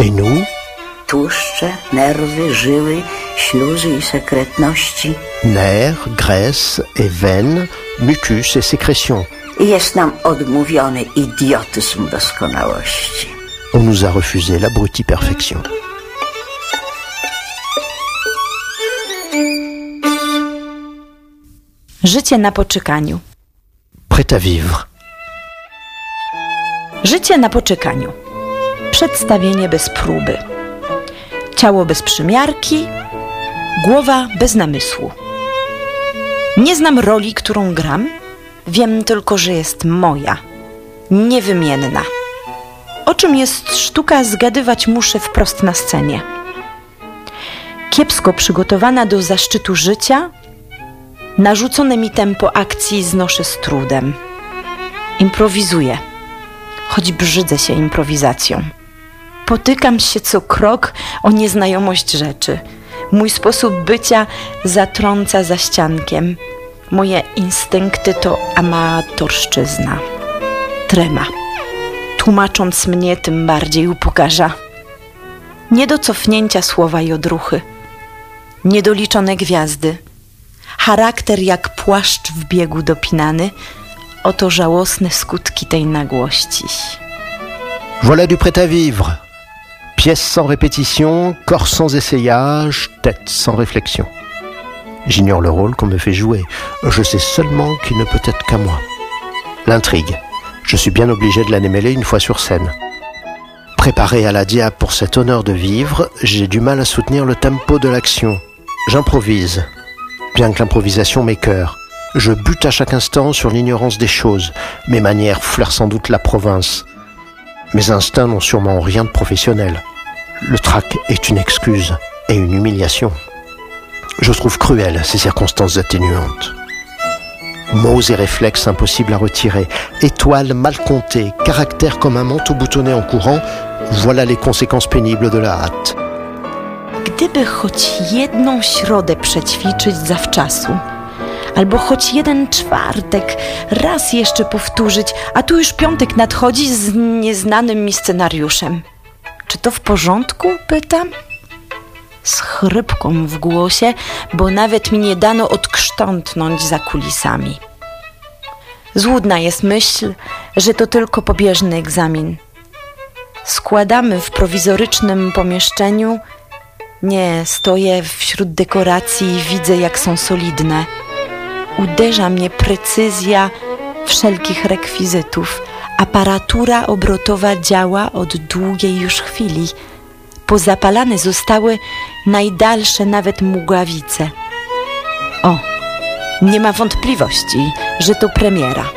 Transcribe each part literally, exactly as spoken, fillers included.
Et nous? Tłuszcze, nerwy, żyły, śluzy i sekretności. Nerfs, graisses et veines, mucus et sécrétions. I jest nam odmówiony idiotyzm doskonałości. On nous a refusé l'abrutie perfection. Życie na poczekaniu. Prêt à vivre. Życie na poczekaniu. Przedstawienie bez próby. Ciało bez przymiarki, głowa bez namysłu. Nie znam roli, którą gram. Wiem tylko, że jest moja, niewymienna. O czym jest sztuka, zgadywać muszę wprost na scenie. Kiepsko przygotowana do zaszczytu życia, narzucone mi tempo akcji znoszę z trudem. Improwizuję, choć brzydzę się improwizacją. Potykam się co krok o nieznajomość rzeczy. Mój sposób bycia zatrąca za ściankiem. Moje instynkty to amatorszczyzna. Trema, tłumacząc mnie, tym bardziej upokarza. Nie do cofnięcia słowa i odruchy. Niedoliczone gwiazdy. Charakter jak płaszcz w biegu dopinany. Oto żałosne skutki tej nagłości. Voilà du prêt à vivre. Pièce sans répétition, corps sans essayage, tête sans réflexion. J'ignore le rôle qu'on me fait jouer. Je sais seulement qu'il ne peut être qu'à moi. L'intrigue. Je suis bien obligé de la démêler une fois sur scène. Préparé à la diable pour cet honneur de vivre, j'ai du mal à soutenir le tempo de l'action. J'improvise, bien que l'improvisation m'écœure. Je bute à chaque instant sur l'ignorance des choses. Mes manières flairent sans doute la province. Mes instincts n'ont sûrement rien de professionnel. Le trac est une excuse et une humiliation. Je trouve cruelles ces circonstances atténuantes. Mots et réflexes impossibles à retirer, étoiles mal comptées, caractère comme un manteau boutonné en courant, voilà les conséquences pénibles de la hâte. Gdyby choć jedną środę przećwiczyć zawczasu, albo choć jeden czwartek raz jeszcze powtórzyć, a tu już piątek nadchodzi z nieznanym mi scenariuszem. Czy to w porządku? Pytam. Z chrypką w głosie, bo nawet mi nie dano odkształtnąć za kulisami. Złudna jest myśl, że to tylko pobieżny egzamin. Składamy w prowizorycznym pomieszczeniu. Nie, stoję wśród dekoracji i widzę, jak są solidne. Uderza mnie precyzja wszelkich rekwizytów. Aparatura obrotowa działa od długiej już chwili. Pozapalane zostały najdalsze nawet mgławice. O, nie ma wątpliwości, że to premiera.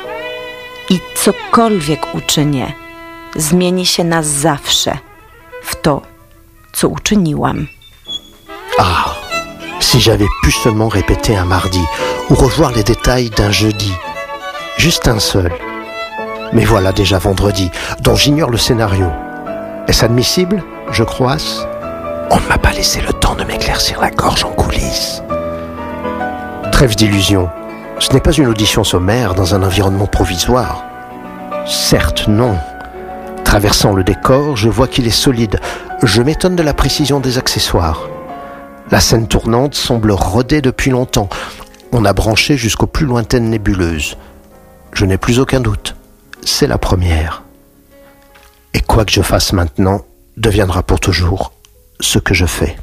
I cokolwiek uczynię, zmieni się na zawsze w to, co uczyniłam. Ah, si j'avais pu seulement répéter un mardi ou revoir les détails d'un jeudi. Juste un seul. Mais voilà déjà vendredi, dont j'ignore le scénario. Est-ce admissible? Je croasse. On ne m'a pas laissé le temps de m'éclaircir la gorge en coulisses. Trêve d'illusions. Ce n'est pas une audition sommaire dans un environnement provisoire. Certes, non. Traversant le décor, je vois qu'il est solide. Je m'étonne de la précision des accessoires. La scène tournante semble rodée depuis longtemps. On a branché jusqu'aux plus lointaines nébuleuses. Je n'ai plus aucun doute. C'est la première. Et quoi que je fasse maintenant, deviendra pour toujours ce que je fais.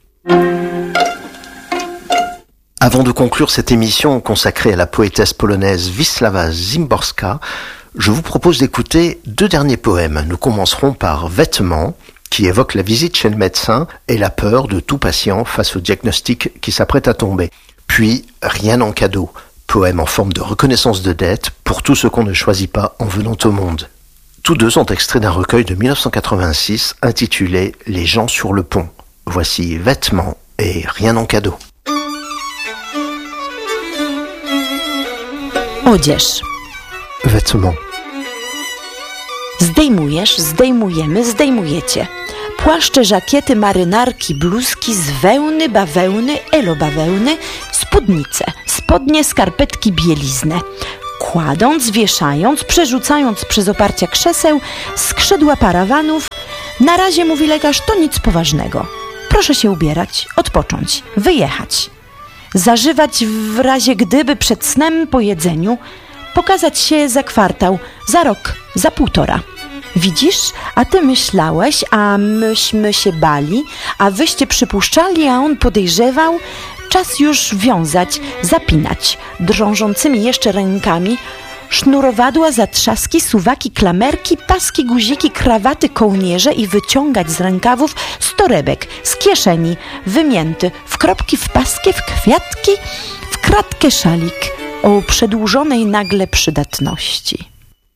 Avant de conclure cette émission consacrée à la poétesse polonaise Wisława Szymborska, je vous propose d'écouter deux derniers poèmes. Nous commencerons par Vêtements, qui évoque la visite chez le médecin et la peur de tout patient face au diagnostic qui s'apprête à tomber. Puis Rien en cadeau, poème en forme de reconnaissance de dette pour tout ce qu'on ne choisit pas en venant au monde. Tous deux sont extraits d'un recueil de mille neuf cent quatre-vingt-six intitulé Les gens sur le pont. Voici Vêtements et Rien en cadeau. Odzież. Vêtements. Zdejmujesz, zdejmujemy, zdejmujecie. Płaszcze, żakiety, marynarki, bluzki z wełny, bawełny, elobawełny, spódnice, spodnie, skarpetki, bieliznę. Kładąc, wieszając, przerzucając przez oparcia krzeseł, skrzydła parawanów, Na razie, mówi lekarz, to nic poważnego. Proszę się ubierać, odpocząć, wyjechać. Zażywać w razie gdyby przed snem po jedzeniu, pokazać się za kwartał, za rok, za półtora. Widzisz, a ty myślałeś, a myśmy się bali, a wyście przypuszczali, a on podejrzewał. Czas już wiązać, zapinać, drążącymi jeszcze rękami, sznurowadła, zatrzaski, suwaki, klamerki, paski, guziki, krawaty, kołnierze i wyciągać z rękawów z torebek, z kieszeni, wymięty, w kropki, w paski, w kwiatki, w kratkę szalik o przedłużonej nagle przydatności.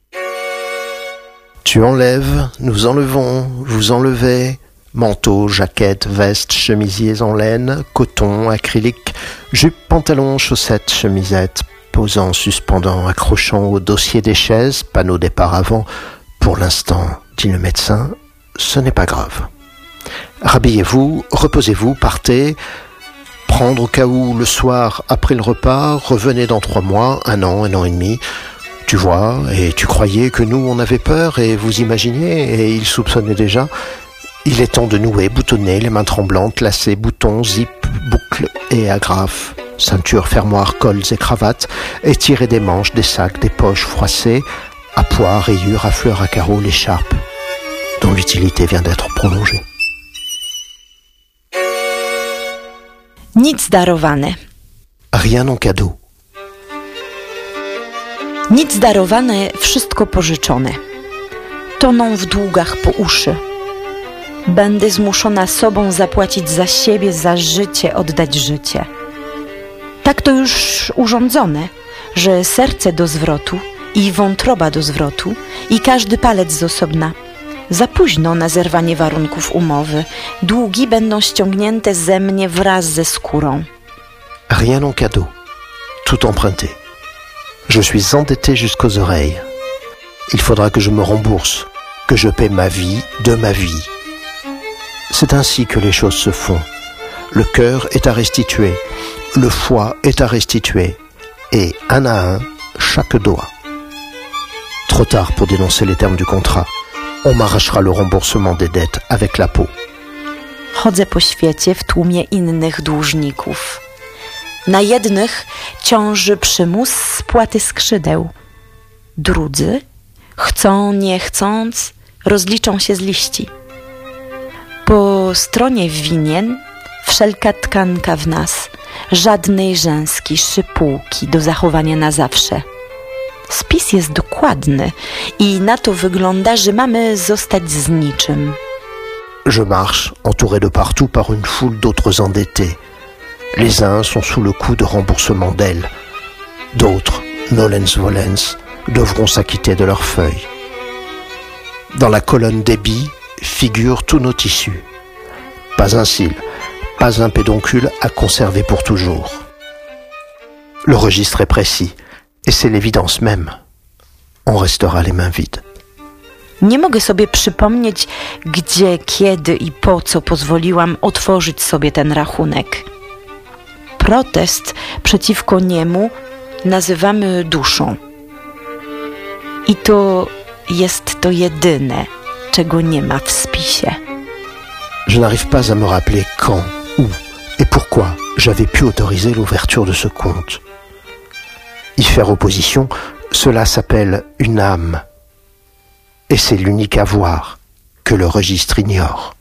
Tu enlèves, nous enlevons, vous enlevez, manteau, jaquette, veste, chemisiers en laine, coton, acrylique, jupe, pantalon, chaussettes, chemisette, posant, suspendant, accrochant au dossier des chaises, panneau des paravents. Pour l'instant, dit le médecin, ce n'est pas grave. Rhabillez-vous, reposez-vous, partez. Prendre au cas où le soir, après le repas, revenez dans trois mois, un an, un an et demi. Tu vois, et tu croyais que nous, on avait peur, et vous imaginiez, et il soupçonnait déjà. Il est temps de nouer, boutonner, les mains tremblantes, lacets, boutons, zip, boucles et agrafes, ceinture, fermoirs, cols et cravates, et tirer des manches, des sacs, des poches froissées, à pois, rayures, à fleurs, à carreaux, l'écharpe, dont l'utilité vient d'être prolongée. Nic darowane. Rien en cadeau. Nic darowane, wszystko pożyczone. Toną w długach po uszy. Będę zmuszona sobą zapłacić za siebie, za życie, oddać życie. Tak to już urządzone, że serce do zwrotu i wątroba do zwrotu i każdy palec z osobna. Za późno na zerwanie warunków umowy. Długi będą ściągnięte ze mnie wraz ze skórą. Rien en cadeau. Tout emprunté. Je suis endetté jusqu'aux oreilles. Il faudra que je me rembourse, que je paie ma vie de ma vie. C'est ainsi que les choses se font. Le cœur est à restituer, le foie est à restituer, et un à un, chaque doigt. Trop tard pour dénoncer les termes du contrat. On m'arrachera le remboursement des dettes avec la peau. Chodzę po świecie w tłumie innych dłużników. Na jednych ciąży przymus spłaty skrzydeł. Drudzy, chcą, nie chcąc, rozliczą się z liści. Po stronie winien wszelka tkanka w nas, żadnej rzęski, szypułki do zachowania na zawsze. Spis jest dokładny i na to wygląda, że mamy zostać z niczym. Je marche, entouré de partout par une foule d'autres endettés. Les uns sont sous le coup de remboursement d'elles. D'autres, nolens volens, devront s'acquitter de leurs feuilles. Dans la colonne débit figurent tous nos tissus. Pas un cil, pas un pédoncule à conserver pour toujours. Le registre est précis, et c'est l'évidence même. On restera les mains vides. Nie mogę sobie przypomnieć, gdzie, kiedy i po co pozwoliłam otworzyć sobie ten rachunek. Protest przeciwko niemu nazywamy duszą. I to jest to jedyne, czego nie ma w spisie. Je n'arrive pas à me rappeler quand, où et pourquoi j'avais pu autoriser l'ouverture de ce compte. Y faire opposition, cela s'appelle une âme. Et c'est l'unique avoir que le registre ignore.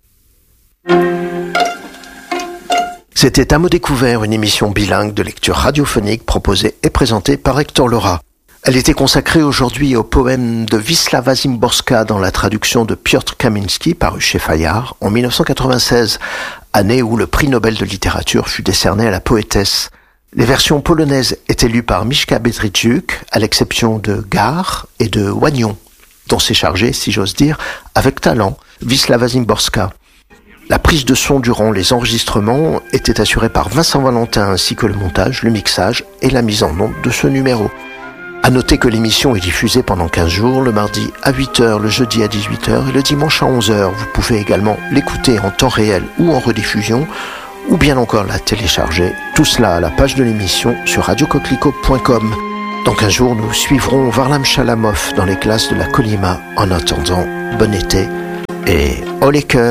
C'était Un mot découvert, une émission bilingue de lecture radiophonique proposée et présentée par Hector Lora. Elle était consacrée aujourd'hui au poème de Wisława Szymborska dans la traduction de Piotr Kaminski, paru chez Fayard en mille neuf cent quatre-vingt-seize, année où le prix Nobel de littérature fut décerné à la poétesse. Les versions polonaises étaient lues par Miszka Bedryczuk, à l'exception de Gare et de Wagnon, dont s'est chargé, si j'ose dire, avec talent, Wisława Szymborska. La prise de son durant les enregistrements était assurée par Vincent Valentin ainsi que le montage, le mixage et la mise en onde de ce numéro. À noter que l'émission est diffusée pendant quinze jours, le mardi à huit heures, le jeudi à dix-huit heures et le dimanche à onze heures. Vous pouvez également l'écouter en temps réel ou en rediffusion, ou bien encore la télécharger. Tout cela à la page de l'émission sur radio coquelicot point com. Dans quinze jours, nous suivrons Varlam Chalamov dans les classes de la Colima. En attendant, bon été et haut les cœurs.